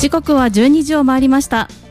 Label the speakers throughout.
Speaker 1: 時刻は12時を回りました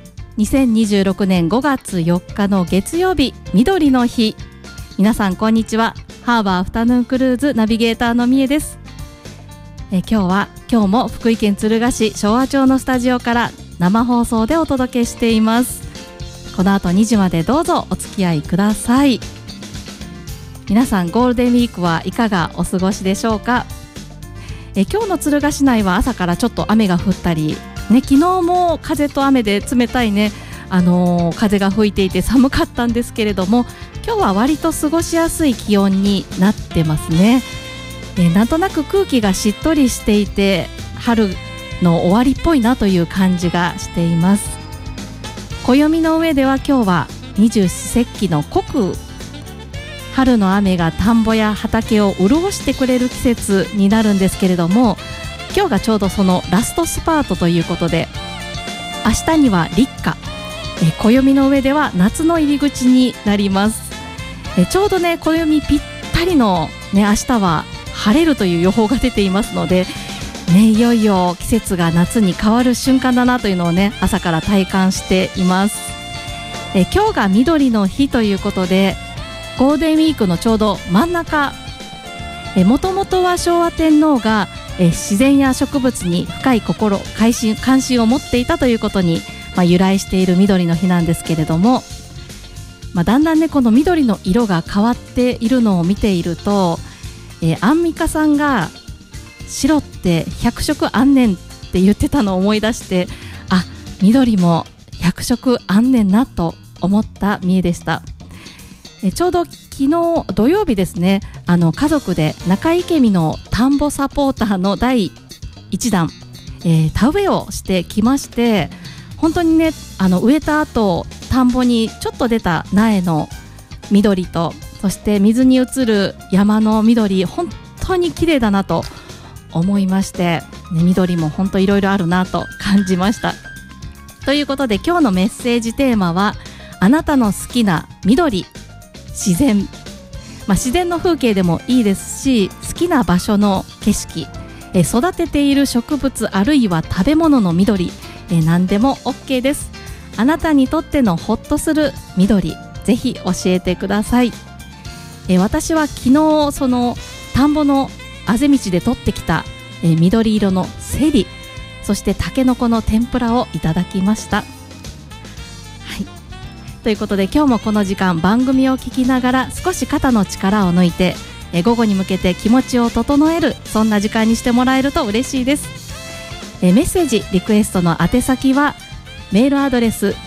Speaker 1: 。2026年5月4日の月曜日、緑の日。皆さんこんにちは。ハーバーアフタヌーンクルーズナビゲーターのみえです。今日も福井県敦賀市昭和町のスタジオから生放送でお届けしています。この後2時までどうぞお付き合いください。皆さんゴールデンウィークはいかがお過ごしでしょうか。今日の敦賀市内は朝からちょっと雨が降ったり、昨日も風と雨で冷たい風が吹いていて寒かったんですけれども、今日は割と過ごしやすい気温になってますね。なんとなく空気がしっとりしていて春の終わりっぽいなという感じがしています。暦の上では今日は二十四節気の穀雨、春の雨が田んぼや畑を潤してくれる季節になるんですけれども、今日がちょうどそのラストスパートということで、明日には立夏、暦の上では夏の入り口になります。ちょうど暦ぴったりの、明日は晴れるという予報が出ていますので、いよいよ季節が夏に変わる瞬間だなというのを朝から体感しています。今日が緑の日ということで、ゴールデンウィークのちょうど真ん中、もともとは昭和天皇が自然や植物に深い関心を持っていたということに、由来している緑の日なんですけれども、だんだんこの緑の色が変わっているのを見ていると、アンミカさんが白って100色あんねんって言ってたのを思い出して、緑も100色あんねんなと思った見えでした。ちょうど昨日土曜日ですね、家族で中池見の田んぼサポーターの第1弾、田植えをしてきまして、本当に植えた後田んぼにちょっと出た苗の緑と、そして水に映る山の緑、本当に綺麗だなと思いまして、緑も本当いろいろあるなと感じました。ということで今日のメッセージテーマは、あなたの好きな緑、自然、自然の風景でもいいですし、好きな場所の景色、育てている植物あるいは食べ物の緑、何でも OK です。あなたにとってのホッとする緑、ぜひ教えてください。私は昨日その田んぼのあぜ道で取ってきた、緑色のセリ、そしてタケノコの天ぷらをいただきました。ということで今日もこの時間番組を聞きながら少し肩の力を抜いて、午後に向けて気持ちを整える、そんな時間にしてもらえると嬉しいです。メッセージリクエストの宛先はメールアドレス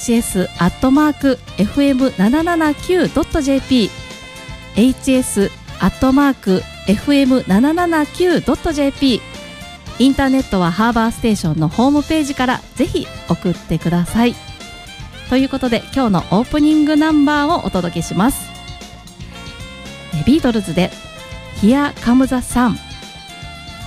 Speaker 1: hs@fm779.jp hs@fm779.jp、 インターネットはハーバーステーションのホームページからぜひ送ってください。ということで今日のオープニングナンバーをお届けします。ビートルズで Here Comes the Sun。